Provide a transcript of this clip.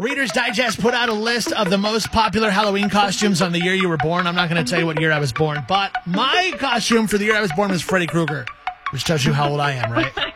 Reader's Digest put out a list of the most popular Halloween costumes on the year you were born. I'm not going to tell you what year I was born, but my costume for the year I was born was Freddy Krueger, which tells you how old I am, right?